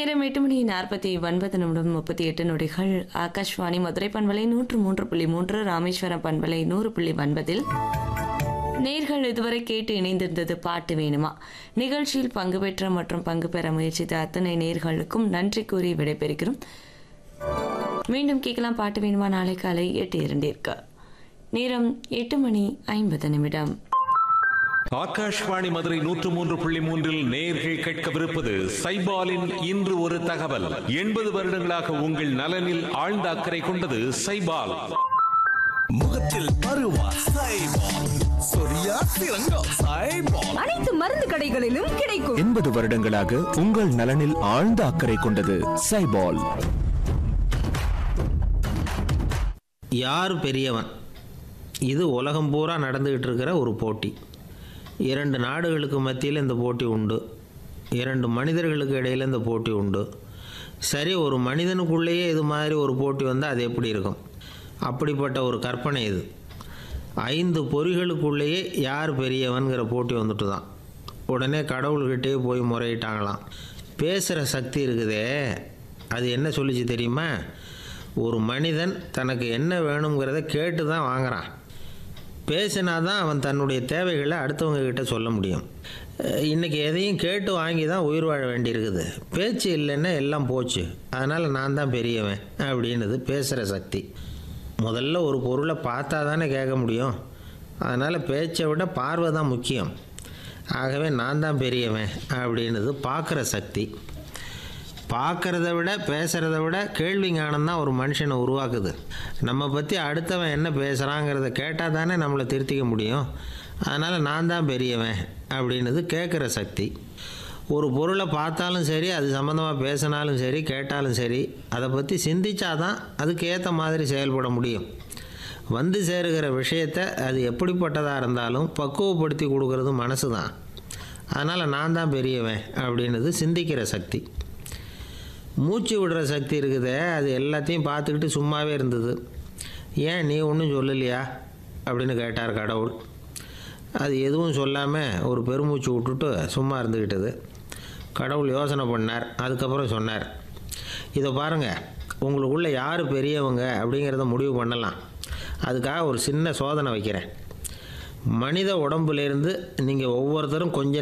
நேரம் 8:49:38 ஆகாஷ்வாணி மதுரை பண்பலை 103.3 ராமேஸ்வரம் பண்பலை 100.9 நேர்கள் இதுவரை கேட்டு இணைந்திருந்தது பாட்டு வேணுமா நிகழ்ச்சியில் பங்கு பெற்ற மற்றும் பங்கு பெற முயற்சித்த அத்தனை நேர்களுக்கும் நன்றி கூறி விடைபெறுகிறோம். மீண்டும் கேட்கலாம் பாட்டு வேணுமா நாளை காலை 8:02 நேரம் 8:50. ஆகாஷ்வாணி மதுரை 103.3 நேயர்கள் கேட்கவிருப்பது சைபாலின் இன்று ஒரு தகவல். 80 வருடங்களாக உங்கள் நலனில் ஆழ்ந்த அக்கறை கொண்டது சைபால். முகத்தில் பருவா சைபால், சொரியா சிறங்கம் சைபால், அனைத்து மருந்து கடைகளிலும் கிடைக்கும். 80 வருடங்களாக உங்கள் நலனில் ஆழ்ந்த அக்கறை கொண்டது சைபால். யார் பெரியவன்? இது உலகம் பூரா நடந்துகிட்டு இருக்கிற ஒரு போட்டி. 2 நாடுகளுக்கு மத்தியில் இந்த போட்டி உண்டு. 2 மனிதர்களுக்கு இடையில் இந்த போட்டி உண்டு. சரி, ஒரு மனிதனுக்குள்ளேயே இது மாதிரி ஒரு போட்டி வந்தால் அது எப்படி இருக்கும்? அப்படிப்பட்ட ஒரு கற்பனை இது. 5 பொறிகளுக்குள்ளேயே யார் பெரியவன்கிற போட்டி வந்துட்டு தான். உடனே கடவுள்கிட்டே போய் முறையிட்டாங்களாம். பேசுகிற சக்தி இருக்குதே, அது என்ன சொல்லிச்சு தெரியுமா? ஒரு மனிதன் தனக்கு என்ன வேணுங்கிறத கேட்டு தான் வாங்குறான். பேசினா தான் அவன் தன்னுடைய தேவைகளை அடுத்தவங்க கிட்ட சொல்ல முடியும். இன்றைக்கி எதையும் கேட்டு வாங்கி தான் உயிர் வாழ வேண்டியிருக்குது. பேச்சு இல்லைன்னா எல்லாம் போச்சு. அதனால் நான் தான் பெரியவன் அப்படின்னுது பேசுகிற சக்தி. முதல்ல ஒரு பொருளை பார்த்தா தானே கேட்க முடியும். அதனால் பேச்சை விட பார்வை தான் முக்கியம். ஆகவே நான் தான் பெரியவன் அப்படின்னுது பார்க்குற சக்தி. பார்க்குறத விட பேசுகிறத விட கேள்வி ஞானம் தான் ஒரு மனுஷனை உருவாக்குது. நம்ம பற்றி அடுத்தவன் என்ன பேசுகிறாங்கிறத கேட்டால் தானே நம்மளை திருத்திக்க முடியும். அதனால் நான் தான் பெரியவன் அப்படின்னுது கேட்குற சக்தி. ஒரு பொருளை பார்த்தாலும் சரி, அது சம்மந்தமாக பேசினாலும் சரி, கேட்டாலும் சரி, அதை பற்றி சிந்திச்சாதான் அதுக்கு ஏற்ற மாதிரி செயல்பட முடியும். வந்து சேருகிற விஷயத்தை அது எப்படிப்பட்டதாக இருந்தாலும் பக்குவப்படுத்தி கொடுக்கறது மனசு தான். அதனால் நான் தான் பெரியவன் அப்படின்னுது சிந்திக்கிற சக்தி. மூச்சு விடுற சக்தி இருக்குதே, அது எல்லாத்தையும் பார்த்துக்கிட்டு சும்மாவே இருந்தது. ஏன் நீ ஒன்றும் சொல்லலையா அப்படின்னு கேட்டார் கடவுள். அது எதுவும் சொல்லாமல் ஒரு பெருமூச்சு விட்டுட்டு சும்மா இருந்துக்கிட்டது. கடவுள் யோசனை பண்ணார். அதுக்கப்புறம் சொன்னார், இதை பாருங்கள், உங்களுக்குள்ளே யார் பெரியவங்க அப்படிங்கிறத முடிவு பண்ணலாம். அதுக்காக ஒரு சின்ன சோதனை வைக்கிறேன். மனித உடம்புலேருந்து நீங்கள் ஒவ்வொருத்தரும் கொஞ்சம்